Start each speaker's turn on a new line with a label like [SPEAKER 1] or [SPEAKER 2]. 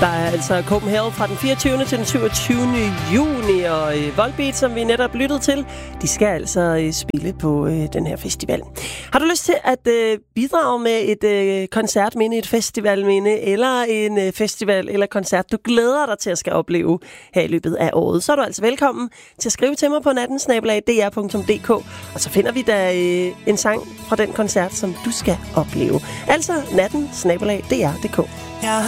[SPEAKER 1] Der er altså Copenhagen fra den 24. til den 27. juni, og Volbeat, som vi netop lyttede til, de skal altså spille på den her festival. Har du lyst til at bidrage med et koncertminde, et festivalminde, eller en festival eller koncert, du glæder dig til at skal opleve her i løbet af året, så er du altså velkommen til at skrive til mig på natten@dr.dk, og så finder vi da en sang fra den koncert, som du skal opleve. Altså natten@dr.dk.